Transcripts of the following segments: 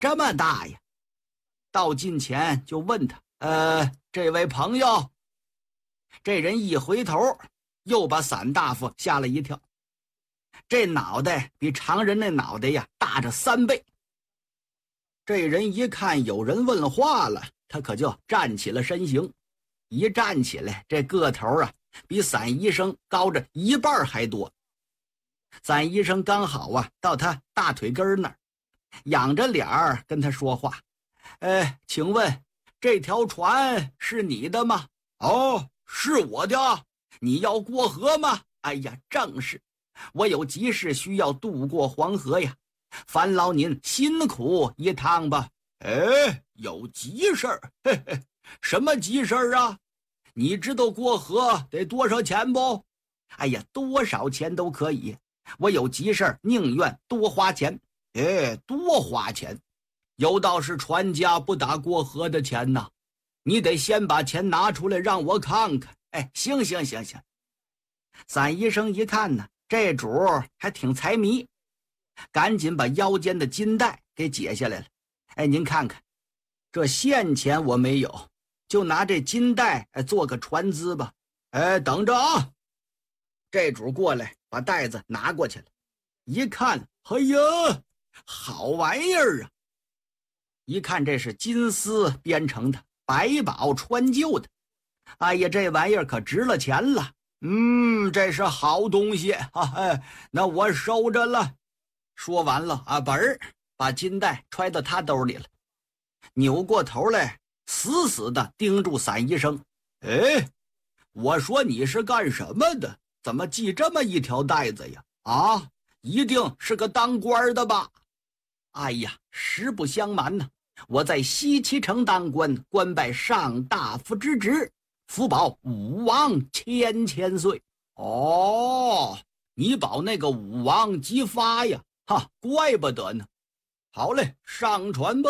这么大呀？到近前就问他：“这位朋友。”这人一回头，又把散大夫吓了一跳。这脑袋比常人那脑袋呀大着3倍。这人一看有人问话了，他可就站起了身形。一站起来，这个头啊比散医生高着1半还多。散医生刚好啊到他大腿根那儿，仰着脸儿跟他说话：“请问这条船是你的吗？”“哦，是我的。你要过河吗？”“哎呀，正是，我有急事需要渡过黄河呀，烦劳您辛苦一趟吧。”“有急事儿？嘿嘿，什么急事儿啊？你知道过河得多少钱不？”“哎呀，多少钱都可以，我有急事儿，宁愿多花钱。”“多花钱？有道是船家不打过河的钱呐，你得先把钱拿出来让我看看。”“行。”散医生一看呢，这主还挺财迷，赶紧把腰间的金带给解下来了。“您看看，这现钱我没有，就拿这金带做个船资吧。”“等着啊！”这主过来把袋子拿过去了，一看，哎呀，好玩意儿啊！一看这是金丝编成的，百宝穿就的。哎呀，这玩意儿可值了钱了。这是好东西那我收着了。说完了啊，把金带揣到他兜里了，扭过头来死死地盯住散医生。“我说你是干什么的？怎么系这么一条带子呀？一定是个当官的吧？”“哎呀，实不相瞒呢，我在西岐城当官，官拜上大夫之职，福保武王千岁。”“哦，你保那个武王姬发呀？怪不得呢。好嘞，上船吧。”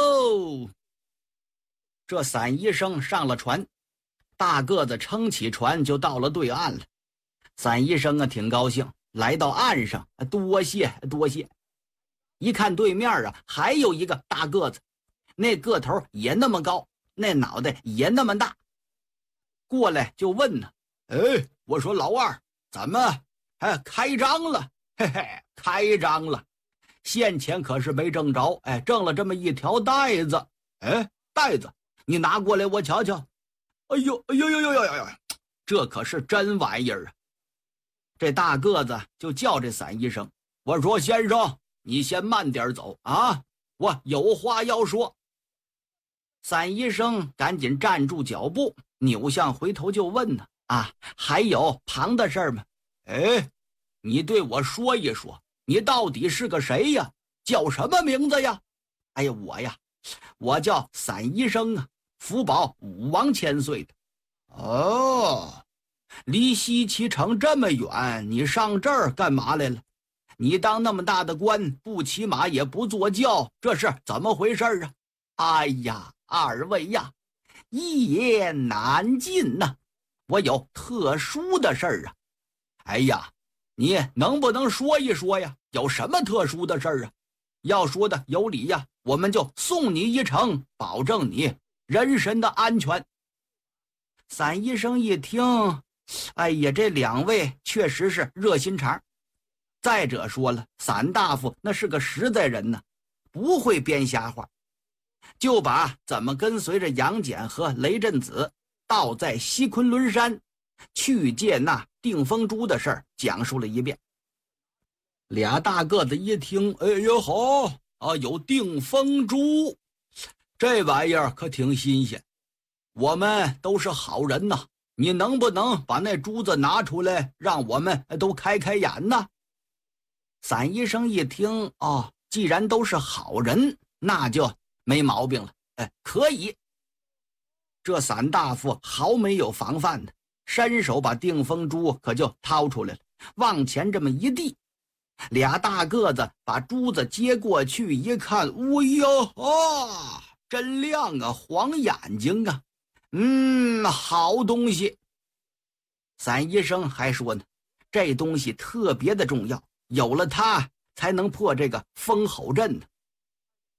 这散医生上了船，大个子撑起船就到了对岸了。散医生挺高兴，来到岸上，多谢。一看对面还有一个大个子，那个头也那么高，那脑袋也那么大，过来就问呢：“我说老二，怎么开张了？”“开张了，现钱可是没挣着，挣了这么一条带子。”“带子你拿过来我瞧瞧。”“哎呦，这可是真玩意儿啊！”这大个子就叫这散医生：“我说先生，你先慢点走啊，我有话要说。”散医生赶紧站住脚步，扭向回头就问呢：“还有旁的事儿吗？”“你对我说一说，你到底是个谁呀？叫什么名字呀？”“我叫散医生啊，福保武王千岁的。”“哦，离西岐城这么远，你上这儿干嘛来了？你当那么大的官，不骑马也不坐轿，这是怎么回事啊？”“哎呀，二位呀，一言难尽呐，我有特殊的事儿啊。”“哎呀，你能不能说一说呀？有什么特殊的事儿啊？要说的有理呀，我们就送你一程，保证你人身的安全。”散医生一听，哎呀，这两位确实是热心肠。再者说了，散大夫那是个实在人呢，不会编瞎话，就把怎么跟随着杨戬和雷震子倒在西昆仑山去见那定风珠的事儿讲述了一遍。俩大个子一听，哎呦好有定风珠，这玩意儿可挺新鲜，我们都是好人呐，你能不能把那珠子拿出来，让我们都开开眼呢？散医生一听，既然都是好人，那就没毛病了。可以。这散大夫毫没有防范的，伸手把定风珠可就掏出来了，往前这么一递，俩大个子把珠子接过去一看，哎呦真亮啊，黄眼睛啊，好东西。散医生还说呢，这东西特别的重要，有了它才能破这个封侯阵呢。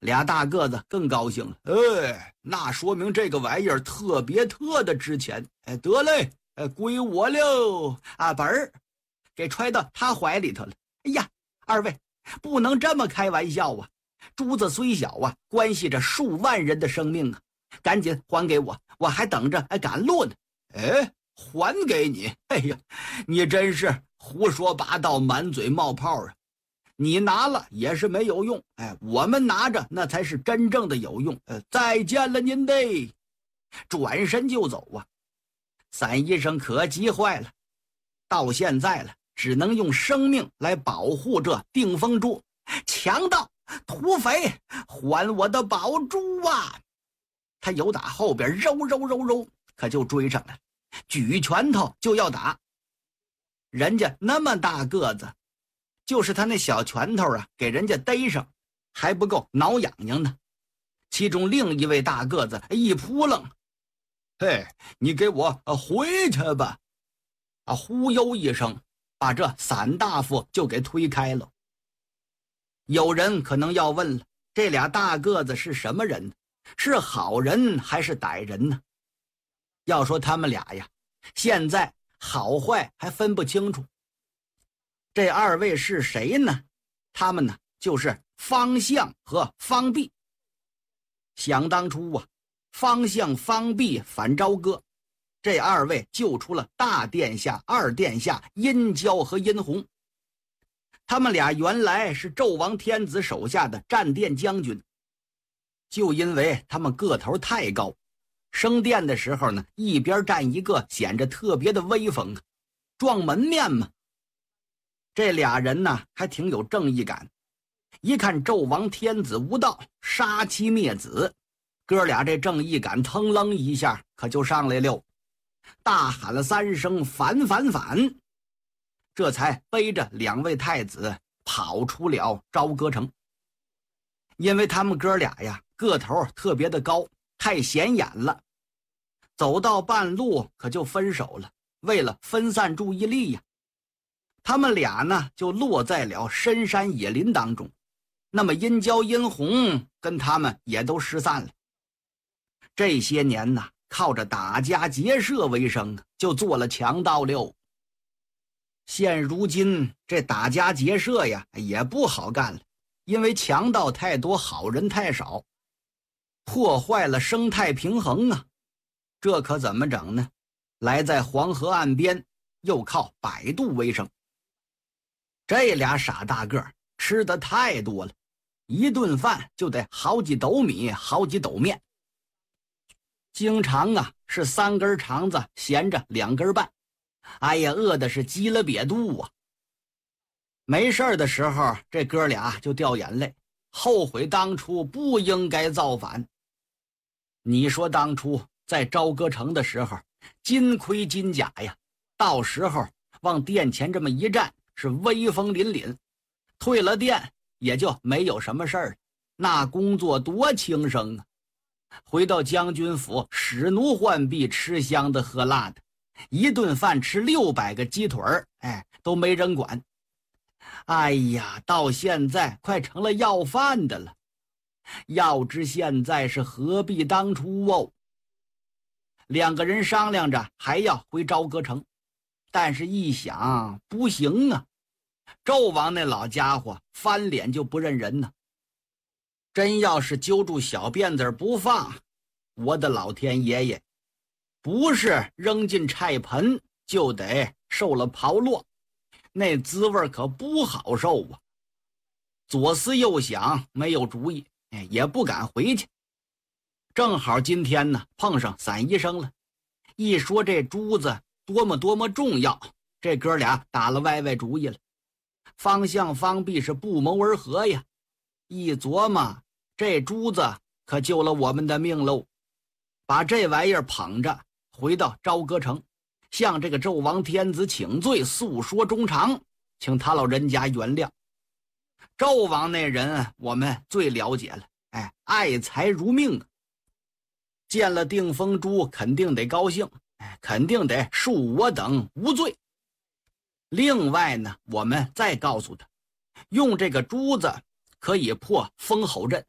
俩大个子更高兴了，那说明这个玩意儿特别的值钱。得嘞，归我喽！本儿给揣到他怀里头了。哎呀，二位不能这么开玩笑啊！珠子虽小啊，关系着数万人的生命啊！赶紧还给我，我还等着赶路呢。还给你？哎呀，你真是胡说八道，满嘴冒泡啊！你拿了也是没有用，我们拿着那才是真正的有用。再见了您得，转身就走啊！散医生可急坏了，到现在了，只能用生命来保护这定风珠。强盗、土匪，还我的宝珠啊！他由打后边揉，可就追上来了，举拳头就要打。人家那么大个子，就是他那小拳头啊，给人家逮上还不够挠痒痒呢。其中另一位大个子一扑棱，你给我回去吧！忽悠一声，把这散大夫就给推开了。有人可能要问了，这俩大个子是什么人呢？是好人还是歹人呢？要说他们俩呀，现在好坏还分不清楚。这二位是谁呢？他们呢，就是方相和方弼。想当初啊，方相、方弼反朝歌，这二位救出了大殿下、二殿下殷郊和殷红。他们俩原来是纣王天子手下的战殿将军，就因为他们个头太高，升殿的时候呢，一边站一个，显着特别的威风啊，撞门面嘛。这俩人呢，还挺有正义感，一看纣王天子无道，杀妻灭子，哥俩这正义感腾楞一下可就上来了，大喊了3声反反反，这才背着2位太子跑出了朝歌城。因为他们哥俩呀，个头特别的高，太显眼了，走到半路可就分手了。为了分散注意力呀，他们俩呢就落在了深山野林当中。那么殷郊、殷红跟他们也都失散了。这些年呢，靠着打家劫舍为生，就做了强盗了。现如今这打家劫舍呀也不好干了，因为强盗太多，好人太少，破坏了生态平衡啊！这可怎么整呢？来在黄河岸边，又靠摆渡为生。这俩傻大个吃的太多了，一顿饭就得好几斗米，好几斗面，经常啊是3根肠子闲着2根半。哎呀，饿的是饥了瘪肚啊！没事的时候，这哥俩就掉眼泪，后悔当初不应该造反。你说当初在朝歌城的时候，金盔金甲呀，到时候往殿前这么一站，是威风凛凛，退了殿也就没有什么事儿，那工作多轻省啊！回到将军府，使奴浣婢，吃香的喝辣的，一顿饭吃600个鸡腿儿，都没人管。哎呀，到现在快成了要饭的了。要知现在是何必当初哦。2个人商量着还要回朝歌城，但是一想不行啊，纣王那老家伙翻脸就不认人呢。真要是揪住小辫子不放，我的老天爷爷，不是扔进菜盆，就得受了炮烙，那滋味可不好受啊！左思右想，没有主意，也不敢回去。正好今天呢，碰上散医生了，一说这珠子多么重要，这哥俩打了歪主意了。方相、方弼是不谋而合呀，一琢磨，这珠子可救了我们的命喽，把这玩意儿捧着回到朝歌城，向这个纣王天子请罪，诉说衷肠，请他老人家原谅。纣王那人我们最了解了，爱财如命啊，见了定风珠肯定得高兴，肯定得恕我等无罪。另外呢，我们再告诉他，用这个珠子可以破封侯阵，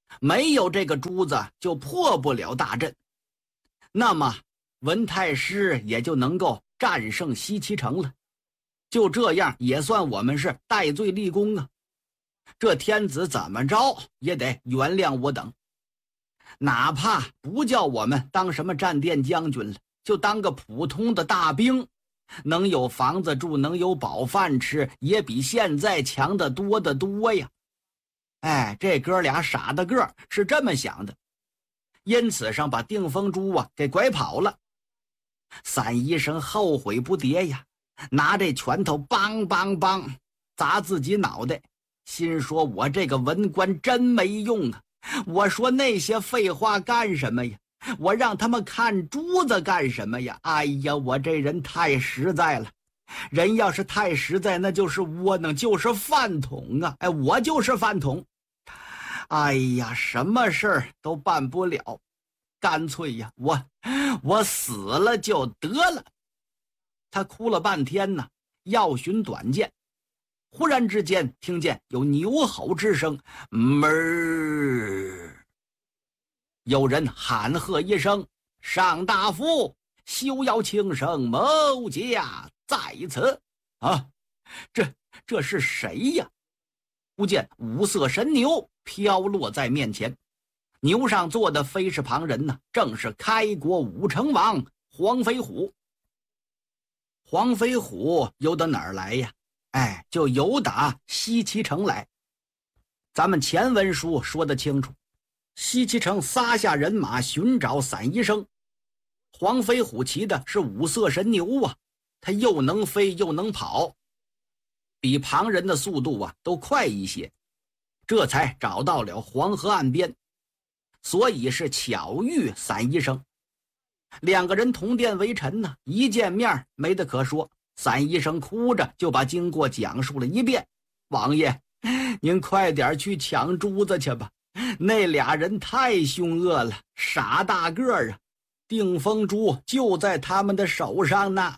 没有这个珠子就破不了大阵，那么文太师也就能够战胜西岐城了。就这样也算我们是戴罪立功啊！这天子怎么着也得原谅我等，哪怕不叫我们当什么战殿将军了，就当个普通的大兵，能有房子住，能有饱饭吃，也比现在强得多得多呀！哎，这哥俩傻的个是这么想的，因此上把定风珠给拐跑了。散医生后悔不迭呀，拿这拳头梆梆梆砸自己脑袋，心说我这个文官真没用啊！我说那些废话干什么呀？我让他们看珠子干什么呀？哎呀，我这人太实在了，人要是太实在，那就是窝囊，就是饭桶啊！哎，我就是饭桶。哎呀，什么事儿都办不了，干脆呀，我死了就得了。他哭了半天呢，要寻短见，忽然之间听见有牛吼之声，有人喊喝一声：“上大夫，休要轻生，某家在此！”啊，这是谁呀？忽见五色神牛飘落在面前，牛上坐的非是旁人呢，正是开国武成王黄飞虎。黄飞虎由到哪儿来呀？哎，就由打西岐城来。咱们前文书说得清楚，西岐城撒下人马寻找散医生，黄飞虎骑的是五色神牛啊，他又能飞又能跑，比旁人的速度都快一些，这才找到了黄河岸边，所以是巧遇散医生。两个人同殿为臣呢，一见面没得可说，散医生哭着就把经过讲述了一遍。王爷，您快点去抢珠子去吧，那俩人太凶恶了，傻大个儿啊，定风珠就在他们的手上呢。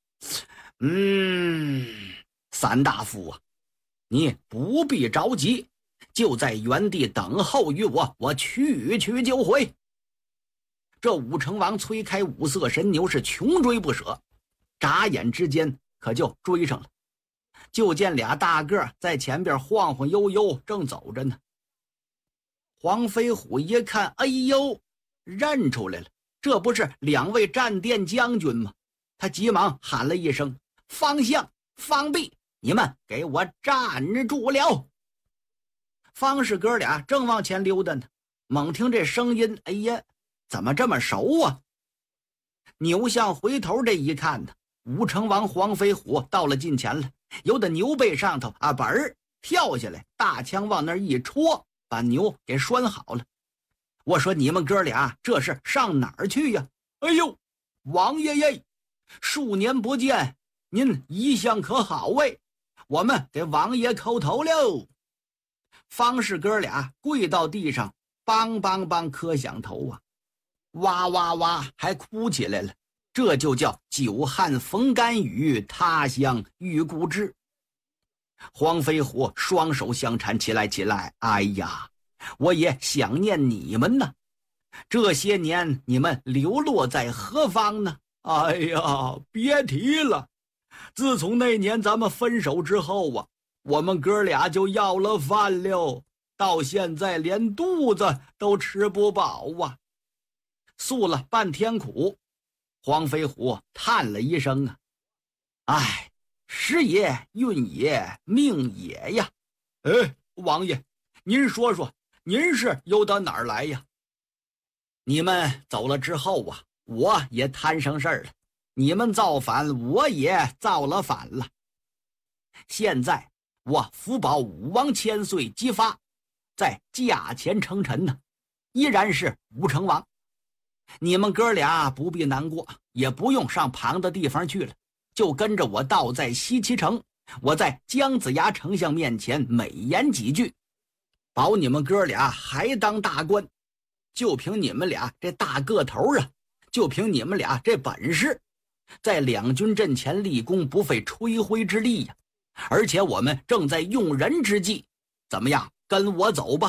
散大夫啊，你不必着急，就在原地等候于我，我去就回。这武成王催开五色神牛是穷追不舍，眨眼之间可就追上了。就见俩大个在前边晃晃悠悠正走着呢。黄飞虎一看，哎呦，认出来了，这不是两位战殿将军吗？他急忙喊了一声：“方向，方毕，你们给我站住了！”方氏哥俩正往前溜达呢，猛听这声音，哎呀，怎么这么熟啊？扭向回头这一看呢，武成王黄飞虎到了近前了，由得牛背上头跳下来，大枪往那儿一戳，把牛给拴好了。我说你们哥俩这是上哪儿去呀？哎呦，王爷爷，数年不见，您一向可好喂？我们给王爷叩头喽！方氏哥俩跪到地上，梆梆梆磕响头啊，哇哇哇还哭起来了。这就叫久旱逢甘雨，他乡遇故知。黄飞虎双手相搀，起来，哎呀，我也想念你们呢。这些年你们流落在何方呢？哎呀，别提了，自从那年咱们分手之后啊，我们哥俩就要了饭了，到现在连肚子都吃不饱啊，诉了半天苦。黄飞虎叹了一声啊，哎，时也，运也，命也呀。王爷，您说说，您是由到哪儿来呀？你们走了之后啊，我也摊上事儿了，你们造反，我也造了反了。现在我福保武王千岁姬发，在驾前称臣呢，依然是武成王。你们哥俩不必难过，也不用上旁的地方去了，就跟着我到在西岐城，我在姜子牙丞相面前美言几句，保你们哥俩还当大官。就凭你们俩这大个头啊，就凭你们俩这本事，在两军阵前立功不费吹灰之力呀。而且我们正在用人之际，怎么样，跟我走吧，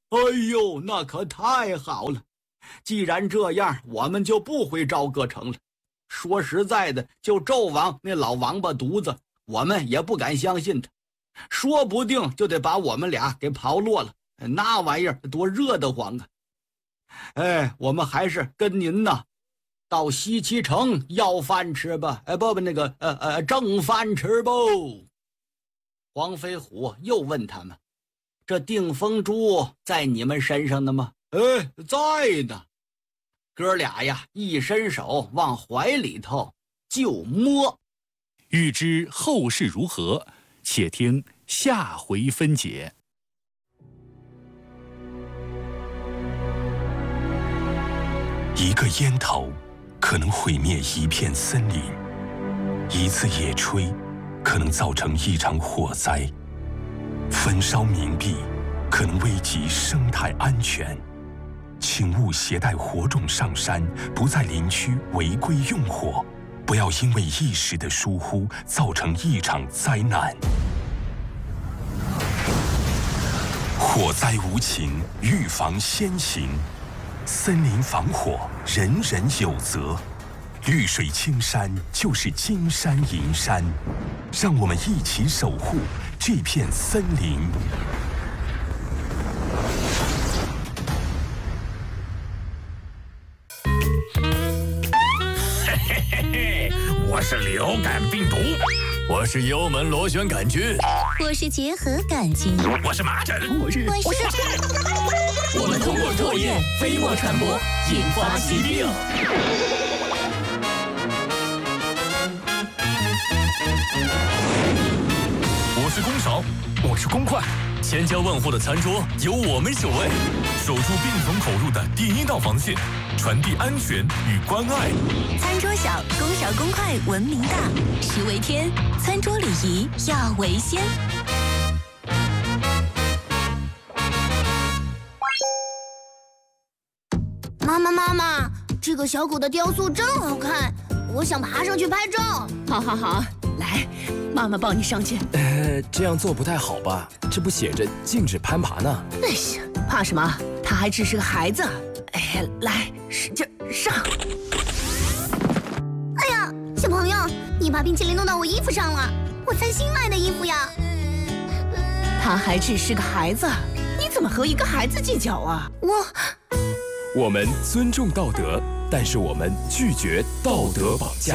哎呦，那可太好了！既然这样，我们就不回朝歌城了。说实在的，就纣王那老王八犊子，我们也不敢相信他，说不定就得把我们俩给刨落了。那玩意儿多热得慌啊！哎，我们还是跟您呐，到西岐城要饭吃吧。挣饭吃不？黄飞虎又问他们：“这定风珠在你们身上呢吗？”“在呢。”哥俩呀，一伸手往怀里头就摸。 欲知后事如何，且听下回分解。 一个烟头可能毁灭一片森林，一次野炊可能造成一场火灾，焚烧冥币可能危及生态安全。请勿携带火种上山，不在林区违规用火，不要因为一时的疏忽造成一场灾难。火灾无情，预防先行。森林防火，人人有责。绿水青山就是金山银山，让我们一起守护这片森林。 我是流感病毒， 我是幽门螺旋杆菌， 我是结核杆菌， 我是麻疹， 我们通过唾液飞沫传播，引发疾病。 我是弓勺，我是公筷， 千家万户的餐桌由我们守卫， 守住病从口入的第一道防线，传递安全与关爱。 餐桌小，弓勺公筷闻名大，食为天，餐桌礼仪要为先。 妈妈，这个小狗的雕塑真好看，我想爬上去拍照。 好，来，妈妈抱你上去。 这样做不太好吧？这不写着禁止攀爬呢。 哎呀，怕什么？他还只是个孩子。哎，来，使劲上！ 哎呀，小朋友，你把冰淇淋弄到我衣服上了，我才新买的衣服呀。 他还只是个孩子，你怎么和一个孩子计较啊？ 我们尊重道德，但是我们拒绝道德绑架。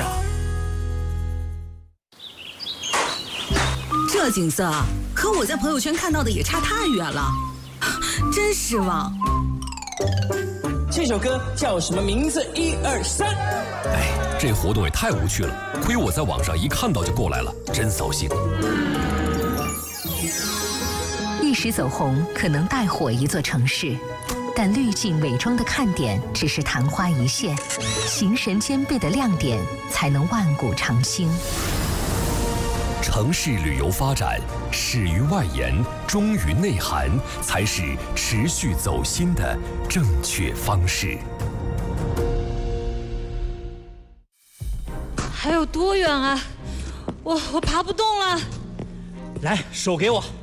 这景色和我在朋友圈看到的也差太远了，真失望。 这首歌叫什么名字？1、2、3。 哎，这活动也太无趣了，亏我在网上一看到就过来了，真扫兴。 一时走红可能带火一座城市，但滤镜伪装的看点只是昙花一现，形神兼备的亮点才能万古长青。 城市旅游发展，始于外延，忠于内涵，才是持续走心的正确方式。 还有多远啊？我爬不动了。 来，手给我。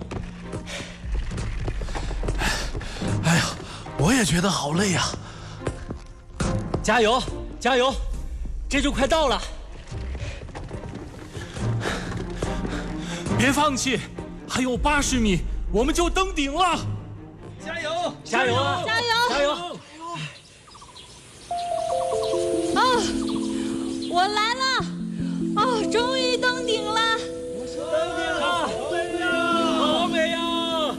哎呀，我也觉得好累呀。加油，加油，这就快到了。别放弃，还有80米，我们就登顶了！加油！加油！ 加油！ 加油！ 啊，我来了！哦，终于登顶了！ 登顶了！好美呀！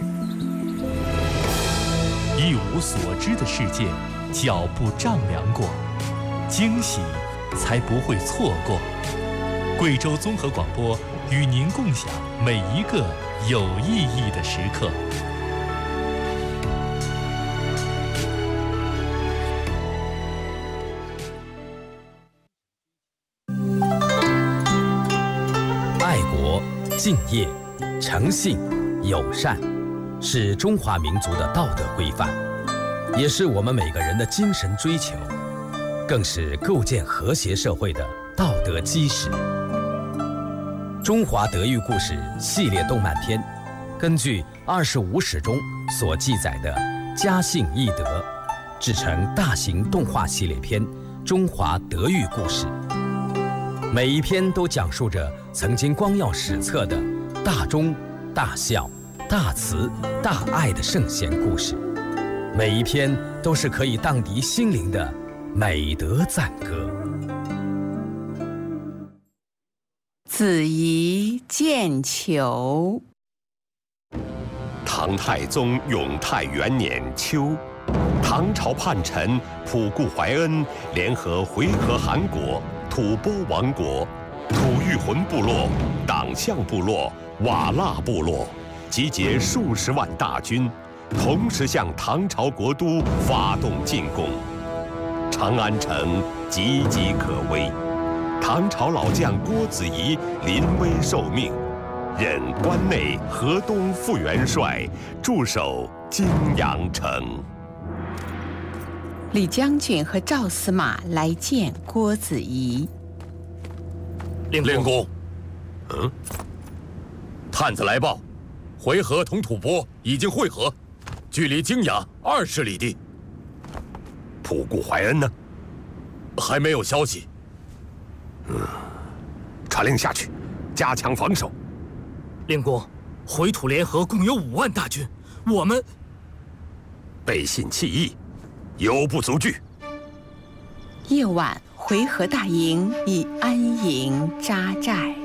一无所知的世界，脚步丈量过，惊喜才不会错过。贵州综合广播与您共享每一个有意义的时刻。 爱国、敬业、诚信、友善，是中华民族的道德规范，也是我们每个人的精神追求，更是构建和谐社会的道德基石。中华德育故事系列动漫片， 根据25史中所记载的家姓义德，制成大型动画系列片《中华德育故事》。每一篇都讲述着曾经光耀史册的大忠、大孝、大慈、大爱的圣贤故事，每一篇都是可以荡涤心灵的美德赞歌。 子仪见裘。 唐太宗永泰元年秋，唐朝叛臣仆固怀恩联合回纥汗国、吐蕃王国、吐谷浑部落、党项部落、瓦剌部落，集结数十万大军，同时向唐朝国都发动进攻。长安城岌岌可危，唐朝老将郭子仪临危受命，任关内河东副元帅，驻守泾阳城。 李将军和赵司马来见郭子仪。 令公，探子来报，回纥同吐蕃已经会合，距离泾阳20里地。 仆固怀恩呢？ 还没有消息。 传令下去，加强防守。 令公，回吐联合共有5万大军，我们背信弃义，有不足惧。 夜晚，回纥大营已安营扎寨。